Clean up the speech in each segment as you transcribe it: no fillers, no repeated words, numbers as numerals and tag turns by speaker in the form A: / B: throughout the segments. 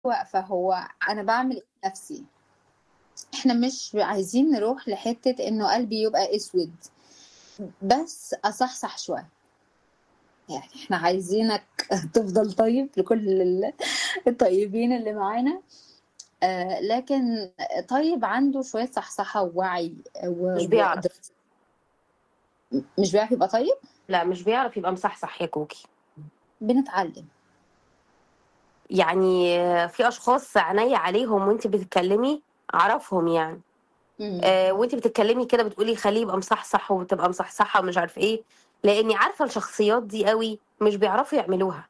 A: فهو أنا باعمل إيه لنفسي؟ إحنا مش عايزين نروح لحتّة إنه قلبي يبقى أسود، بس أصحصح شوية. يعني إحنا عايزينك تفضل طيب لكل الطيبين اللي معانا، لكن طيب عنده شوية صحصحة ووعي
B: مش
A: وإدراك.
B: بيعرف.
A: مش بيعرف يبقى طيب؟
B: لأ، مش بيعرف يبقى مصحصح يا كوكي.
A: بنتعلم.
B: يعني في أشخاص عينيّا عليهم وأنتِ بتتكلمي، أعرفهم يعني.
A: إمم.
B: وأنتِ بتتكلمي كده بتقولي خلّيه يبقى مصحصح وتبقى مصحصحة ومش عارف إيه، لإني عارفة الشخصيات دي أوي مش بيعرفوا يعملوها.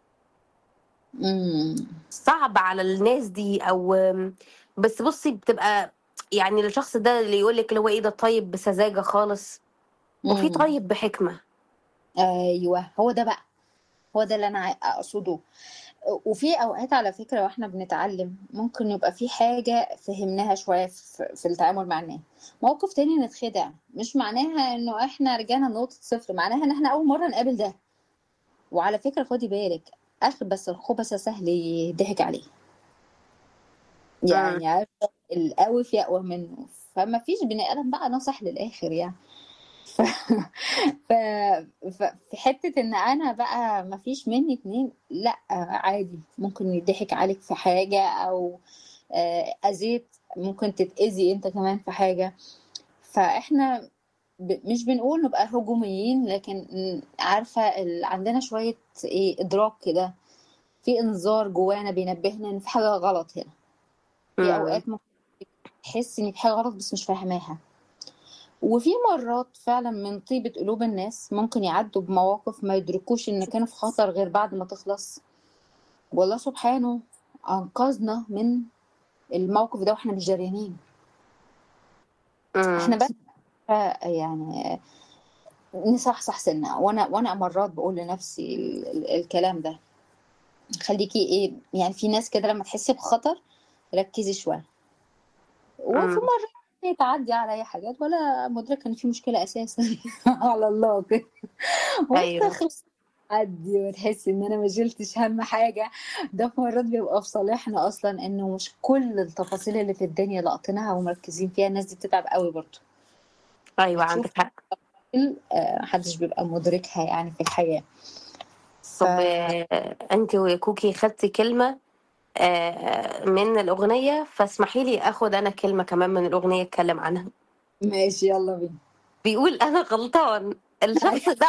A: إمم.
B: صعب على الناس دي أو بس بُصّي بتبقى يعني الشخص ده اللي يقول لِك اللي هو إيه ده طيب بسذاجة خالص، وفي
A: إمم.
B: طيب بحكمة.
A: أيوه، هو ده بقى، هو ده اللي أنا أقصده. وفي أوقات على فكرة وإحنا بنتعلم ممكن يبقى في حاجة فهمناها شوية في التعامل مع الناس، موقف تاني نتخدع، مش معناها إنه إحنا رجعنا لنقطة صفر، معناها إن إحنا أول مرّة نقابل ده. وعلى فكرة خدي بالِك، أخبث الخُبثا سهل يضحك عليه.
B: إمم.
A: يعني عارفة الأوِف يأوَه منّه، فما فيش بني آدم بقى ناصح للآخر يعني. ف ف في حتّة إن أنا بقى ما فيش منّي اتنين، لأ عادي، ممكن يضحك عليك في حاجة أو أذيت، ممكن تتأذي أنت كمان في حاجة. فإحنا مش بنقول نبقى هجوميين، لكن عارفة عندنا شوية إدراك كده، في إنذار جوانا بينبهنا إن في حاجة غلط هنا. في
B: إمم.
A: أوقات ممكن تحسّي إن في حاجة غلط بس مش فاهماها. وفي مرّات فعلًا من طيبة قلوب الناس ممكن يعدّوا بمواقف ما يدركوش إن كانوا في خطر غير بعد ما تخلص، والله سبحانه أنقذنا من الموقف ده وإحنا مش دريانين. إحنا
B: إمم.
A: بس يعني نصحصح سِنّة، وأنا مرّات باقول لنفسي الكلام ده، خليكِ يعني في ناس كده لمّا تحسّي بخطر ركّزي شوية. وفي
B: إمم.
A: مرّات تعدّي عليَّ حاجات ولا مُدركة إن في مشكلة أساسًا على الله كده.
B: أيوه.
A: وتخلص تعدّي وتحسّي إن أنا ما شِلتش هَم حاجة. ده في مرّات بيبقى في صالحنا أصلًا إنه مش كل التفاصيل اللي في الدنيا لاقطينها ومركّزين فيها، الناس دي بتتعب أوي برضه.
B: أيوه
A: بتشوف
B: عندِك حق.
A: ما حدّش بيبقى مُدركها يعني في الحياة. ف
B: طب أنتِ وكوكي خدتِ كلمة من الأغنية، فاسمحي لي آخُد أنا كلمة كمان من الأغنية أتكلّم عنها.
A: ماشي يالّا بينا.
B: بيقول أنا غلطان، الشخص ده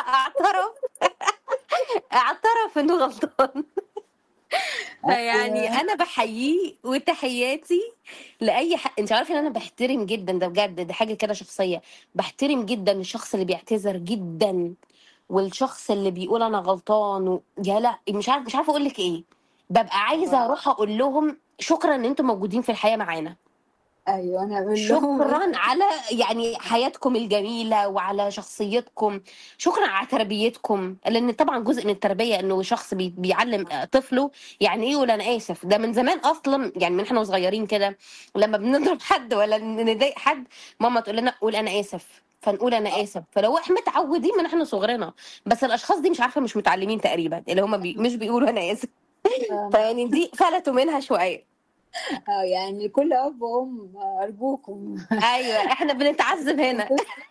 B: اعترف إنه غلطان. فيعني
A: أيوه.
B: أنا باحييه وتحياتي لأي أنتِ عارفة إن أنا باحترم جدًا ده بجد، دي حاجة كده شخصية، باحترم جدًا الشخص اللي بيعتذر جدًا، والشخص اللي بيقول أنا غلطان يا لأ مش عارفة أقول لِك إيه، بابقى عايزة
A: آه.
B: أروح أقول لهم شكرًا إن أنتم موجودين في الحياة معانا.
A: أيوه، أنا أقول لهم
B: شكرًا على يعني حياتكم الجميلة وعلى شخصيتكم، شكرًا على تربيتكم، لإن طبعًا جزء من التربية إنه شخص بيعلّم طفله يعني إيه يقول أنا آسف، ده من زمان أصلًا يعني من إحنا وصغيرين كده لمّا بنضرب حد والّا نضايق حد ماما تقول لنا قُل أنا آسف، فنقول أنا آسف، فلو إحنا متعودين من إحنا صغرنا، بس الأشخاص دي مش عارفة مش متعلمين تقريبًا، اللي هم مش بيقولوا أنا آسف،
A: آه.
B: فيعني دي فلتوا منها شوية.
A: يعني لكل أب وأم أرجوكم
B: أيوه، إحنا بنتعذب هنا.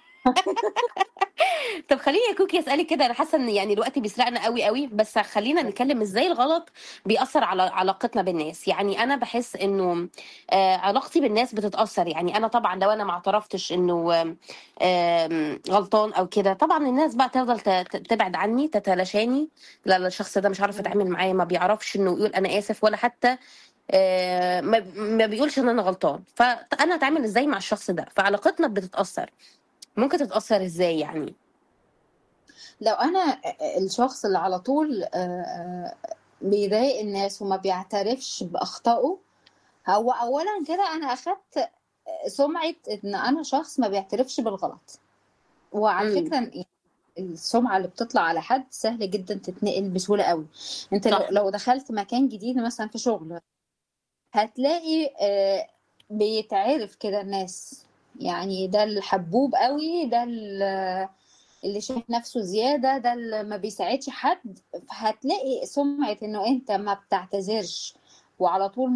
B: طب خلّيني يا كوكي أسألِك كده، أنا حاسة إن يعني الوقت بيسرقنا أوي، أوي، بس خلّينا نتكلم إزاي الغلط بيأثّر على علاقتنا بالناس، يعني أنا باحس إنه علاقتي بالناس بتتأثّر، يعني أنا طبعًا لو أنا ما اعترفتش إنه غلطان أو كده، طبعًا الناس بقى تفضل تبعد عني، تتلاشاني، لا الشخص ده مش هاعرف
A: إمم.
B: أتعامل معاه، ما بيعرفش إنه يقول أنا آسف ولا حتى ما بيقولش إن أنا غلطان، أنا أتعامل إزاي مع الشخص ده؟ فعلاقتنا بتتأثّر، ممكن تتأثّر إزاي يعني؟
A: لو أنا الشخص اللي على طول بيضايق الناس وما بيعترفش بأخطائه، هو أولًا كده أنا أخدت سُمعة إن أنا شخص ما بيعترفش بالغلط. وعلى
B: إمم.
A: فكرة السُمعة اللي بتطلع على حد سهل جدًا تتنقل بسهولة أوي. أنت لو
B: صح.
A: لو دخلت مكان جديد مثلًا في شغل، هتلاقي بيتعرف كده الناس، يعني ده الحبوب أوي، ده اللي شايف نَفْسه زيادة، ده اللي ما بيساعدش حد. فهتلاقي سُمعة إنه أنت ما بتعتذرش وعلى طول